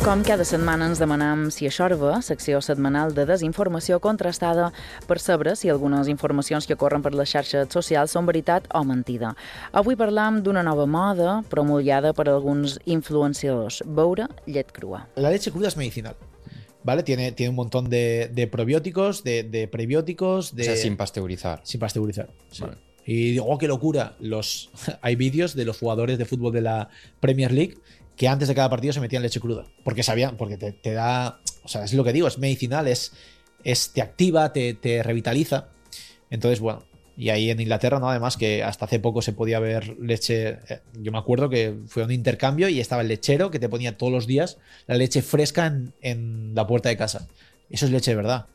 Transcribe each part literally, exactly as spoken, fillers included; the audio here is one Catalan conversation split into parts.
Com cada setmana ens demanam si això va, secció setmanal de desinformació contrastada per saber si algunes informacions que corren per les xarxes socials són veritat o mentida. Avui parlam d'una nova moda promulgada per alguns influenciadors, beure llet crua. La leche cruda es medicinal, ¿vale? Tiene, tiene un montón de, de probióticos, de, de prebióticos, de... O sea, sin pasteurizar. Sin pasteurizar, sí. Vale. Y digo, oh, qué locura. Los, hay vídeos de los jugadores de fútbol de la Premier League que antes de cada partido se metían leche cruda. Porque sabían, porque te, te da. O sea, es lo que digo, es medicinal, es, es te activa, te, te revitaliza. Entonces, bueno. Y ahí en Inglaterra, ¿no? Además, que hasta hace poco se podía ver leche. Yo me acuerdo que fue un intercambio y estaba el lechero que te ponía todos los días la leche fresca en, en la puerta de casa. Eso es leche de verdad.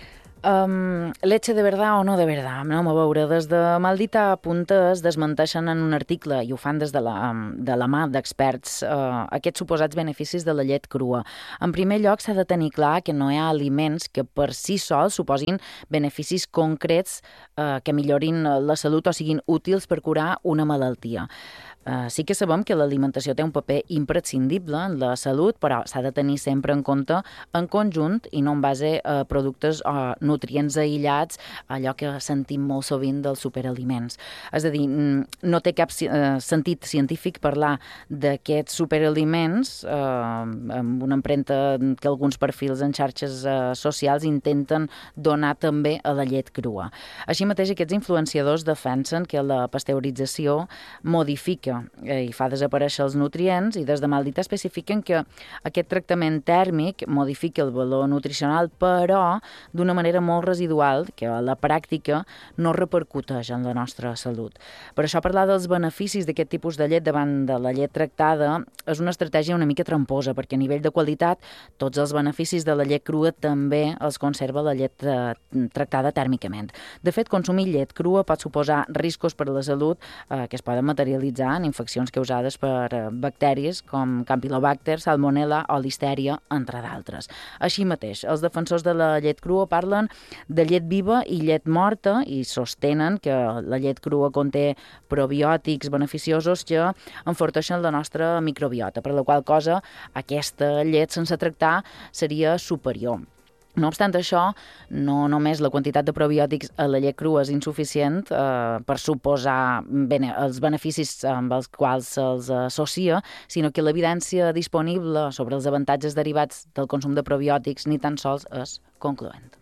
Um, leche de verdad o no de verdad? Anem a veure, des de Maldita Puntes desmenteixen en un article, i ho fan des de la, de la mà d'experts, uh, aquests suposats beneficis de la llet crua. En primer lloc, s'ha de tenir clar que no hi ha aliments que per si sols suposin beneficis concrets uh, que millorin la salut o siguin útils per curar una malaltia. Uh, sí que sabem que l'alimentació té un paper imprescindible en la salut, però s'ha de tenir sempre en compte en conjunt i no en base a productes o nutrients aïllats, allò que sentim molt sovint dels superaliments. És a dir, no té cap uh, sentit científic parlar d'aquests superaliments uh, amb una empremta que alguns perfils en xarxes uh, socials intenten donar també a la llet crua. Així mateix, aquests influenciadors defensen que la pasteurització modifica i fa desaparèixer els nutrients i des de Maldita especifiquen que aquest tractament tèrmic modifica el valor nutricional, però d'una manera molt residual que a la pràctica no repercuteix en la nostra salut. Per això parlar dels beneficis d'aquest tipus de llet davant de la llet tractada és una estratègia una mica tramposa, perquè a nivell de qualitat tots els beneficis de la llet crua també els conserva la llet tractada tèrmicament. De fet, consumir llet crua pot suposar riscos per a la salut eh, que es poden materialitzar en infeccions causades per bacteris com Campylobacter, Salmonella o Listeria, entre d'altres. Així mateix, els defensors de la llet crua parlen de llet viva i llet morta i sostenen que la llet crua conté probiòtics beneficiosos que enforteixen la nostra microbiota, per la qual cosa aquesta llet sense tractar seria superior. No obstant això, no només la quantitat de probiòtics a la llet crua és insuficient eh, per suposar bene, els beneficis amb els quals se'ls associa, sinó que l'evidència disponible sobre els avantatges derivats del consum de probiòtics ni tan sols és concloent.